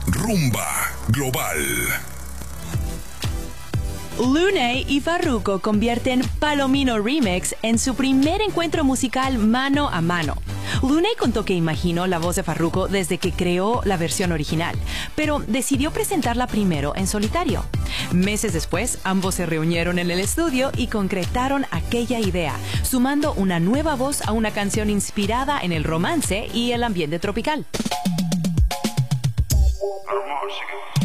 Rumba Global. Luney y Farruko convierten Palomino Remix en su primer encuentro musical mano a mano. Luney contó que imaginó la voz de Farruko desde que creó la versión original, pero decidió presentarla primero en solitario. Meses después, ambos se reunieron en el estudio y concretaron aquella idea, sumando una nueva voz a una canción inspirada en el romance y el ambiente tropical. Música.